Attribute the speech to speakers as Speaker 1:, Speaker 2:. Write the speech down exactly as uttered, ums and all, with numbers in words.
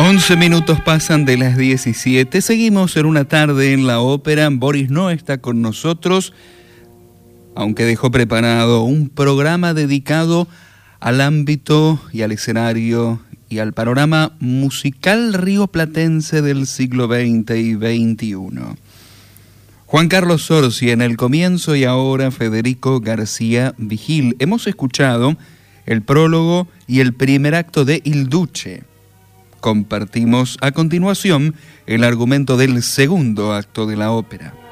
Speaker 1: once minutos pasan de las diecisiete. Seguimos en una tarde en la ópera. Boris no está con nosotros, aunque dejó preparado un programa dedicado al ámbito y al escenario y al panorama musical rioplatense del siglo veinte y veintiuno. Juan Carlos Zorzi en el comienzo y ahora Federico García Vigil. Hemos escuchado el prólogo y el primer acto de Il Duce. Compartimos a continuación el argumento del segundo acto de la ópera.